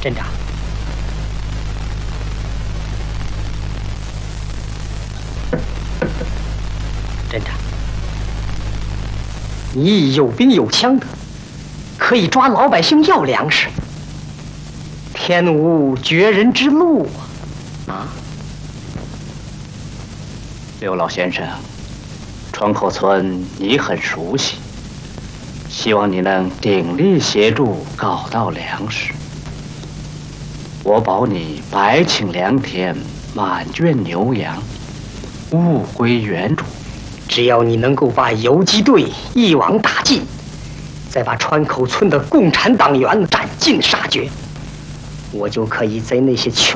镇长，镇长，你有兵有枪的，可以抓老百姓要粮食。天无绝人之路啊！ 刘老先生，窗口村你很熟悉，希望你能鼎力协助搞到粮食。我保你百顷良田，满圈牛羊，物归原主。 只要你能够把游击队一网打尽，再把川口村的共产党员赶尽杀绝，我就可以在那些穷